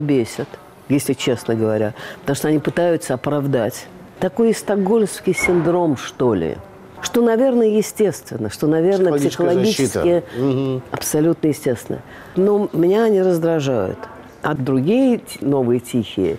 бесят, если честно говоря, потому что они пытаются оправдать. Такой стокгольмский синдром, что ли. Что, наверное, естественно, что, наверное, психологически абсолютно естественно. Но меня они раздражают. А другие новые тихие,